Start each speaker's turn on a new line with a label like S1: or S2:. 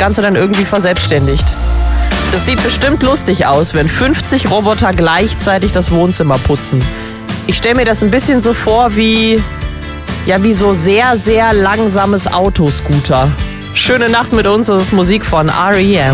S1: Ganze dann irgendwie verselbstständigt. Das sieht bestimmt lustig aus, wenn 50 Roboter gleichzeitig das Wohnzimmer putzen. Ich stelle mir das ein bisschen so vor wie so sehr, sehr langsames Autoscooter. Schöne Nacht mit uns, das ist Musik von R.E.M.